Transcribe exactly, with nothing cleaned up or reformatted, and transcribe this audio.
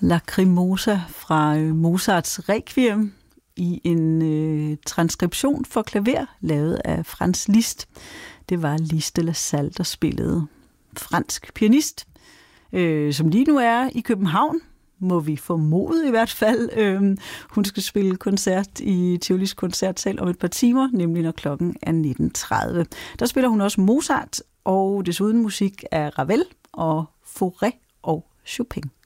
Lacrimosa fra Mozarts Requiem i en øh, transkription for klaver, lavet af Franz Liszt. Det var Liszt de la Salle, der spillede. Fransk pianist, øh, som lige nu er i København, må vi formode i hvert fald. Øh, hun skal spille koncert i Tivolis koncertsal om et par timer, nemlig når klokken er nitten tredive. Der spiller hun også Mozart, og desuden musik af Ravel og Fauré og Chopin.